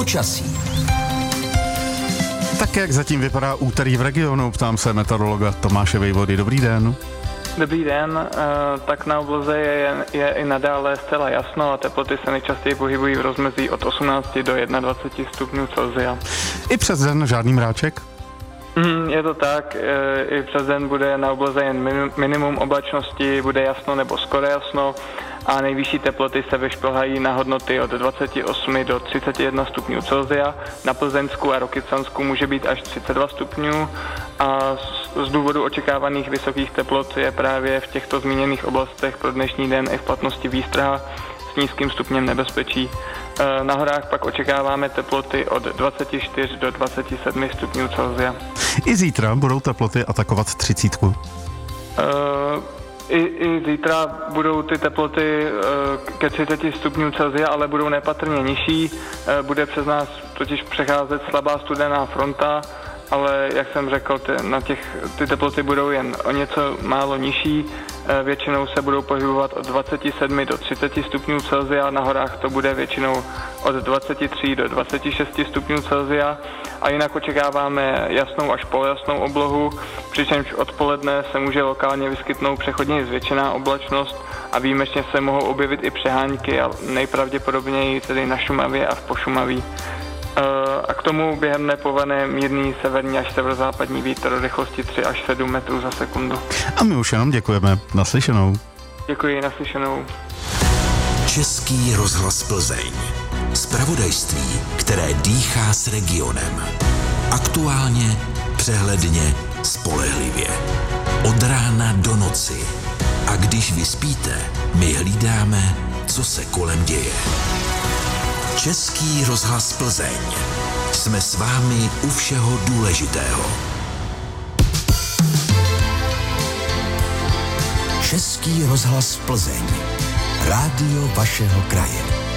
Počasí. Tak jak zatím vypadá úterý v regionu, ptám se meteorologa Tomáše Vejvody. Dobrý den. Dobrý den, tak na obloze je i nadále zcela jasno a teploty se nejčastěji pohybují v rozmezí od 18 do 21 stupňů Celsia. I přes den žádný mráček? Je to tak, i přes den bude na obloze jen minimum oblačnosti, bude jasno nebo skoro jasno a nejvyšší teploty se vyšplhají na hodnoty od 28 do 31 stupňů Celsia. Na Plzeňsku a Rokycansku může být až 32 stupňů a z důvodu očekávaných vysokých teplot je právě v těchto zmíněných oblastech pro dnešní den i v platnosti výstraha s nízkým stupněm nebezpečí. Na horách pak očekáváme teploty od 24 do 27 stupňů Celsia. I zítra budou teploty atakovat 30. I zítra budou ty teploty ke 30 stupňů Celsia, ale budou nepatrně nižší. Bude přes nás totiž přecházet slabá studená fronta, ale jak jsem řekl, ty teploty budou jen o něco málo nižší. Většinou se budou pohybovat od 27 do 30 stupňů Celsia, na horách to bude většinou od 23 do 26 stupňů Celsia a jinak očekáváme jasnou až polojasnou oblohu, přičemž odpoledne se může lokálně vyskytnout přechodně zvětšená oblačnost a výjimečně se mohou objevit i přehánky a nejpravděpodobněji tedy na Šumavě a v Pošumaví. A k tomu během dne povane mírný severní až severozápadní vítr o rychlosti 3 až 7 metrů za sekundu. A my už jenom děkujeme. Naslyšenou. Děkuji, naslyšenou. Český rozhlas Plzeň. Zpravodajství, které dýchá s regionem. Aktuálně, přehledně, spolehlivě. Od rána do noci. A když vy spíte, my hlídáme, co se kolem děje. Český rozhlas Plzeň. Jsme s vámi u všeho důležitého. Český rozhlas Plzeň. Rádio vašeho kraje.